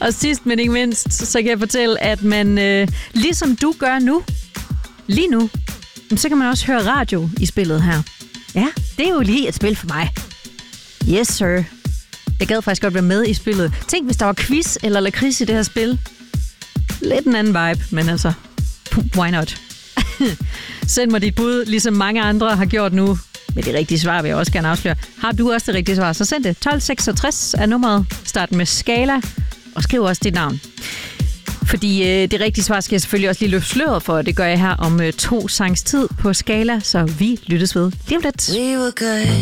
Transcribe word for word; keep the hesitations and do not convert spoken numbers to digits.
Og sidst, men ikke mindst, så kan jeg fortælle, at man, øh, ligesom du gør nu, lige nu, så kan man også høre radio i spillet her. Ja, det er jo lige et spil for mig. Yes, sir. Jeg gad faktisk godt være med i spillet. Tænk, hvis der var quiz eller lakrids i det her spil. Lidt en anden vibe, men altså, why not? Send mig dit bud, ligesom mange andre har gjort nu. Med det rigtige svar vil jeg også gerne afsløre. Har du også det rigtige svar, så send det. tolv seksogtres er nummeret. Start med skala, og skriv også dit navn. Fordi øh, det rigtige svar skal jeg selvfølgelig også lige løfte sløret for, det gør jeg her om øh, to sangs tid på skala, så vi lyttes ved lige om lidt.